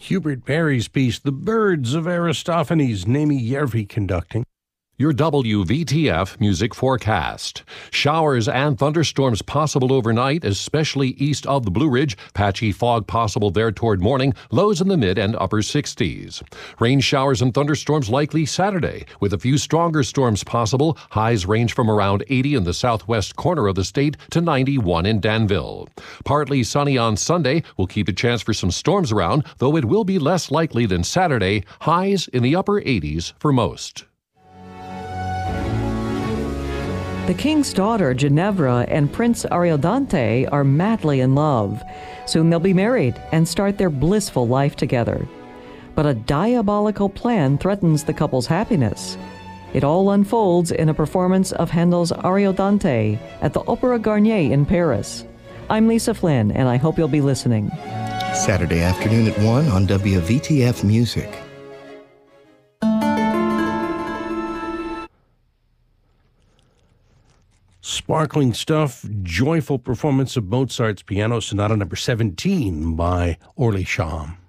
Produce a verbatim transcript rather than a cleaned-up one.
Hubert Parry's piece, The Birds of Aristophanes, Nemi Järvi conducting. Your W V T F music forecast. Showers and thunderstorms possible overnight, especially east of the Blue Ridge. Patchy fog possible there toward morning. Lows in the mid and upper sixties. Rain showers and thunderstorms likely Saturday, with a few stronger storms possible. Highs range from around eighty in the southwest corner of the state to ninety-one in Danville. Partly sunny on Sunday will keep a chance for some storms around, though it will be less likely than Saturday. Highs in the upper eighties for most. The king's daughter, Ginevra, and Prince Ariodante are madly in love. Soon they'll be married and start their blissful life together. But a diabolical plan threatens the couple's happiness. It all unfolds in a performance of Handel's Ariodante at the Opera Garnier in Paris. I'm Lisa Flynn, and I hope you'll be listening. Saturday afternoon at one on W V T F Music. Sparkling stuff, joyful performance of Mozart's Piano Sonata number seventeen by Orly Shaham.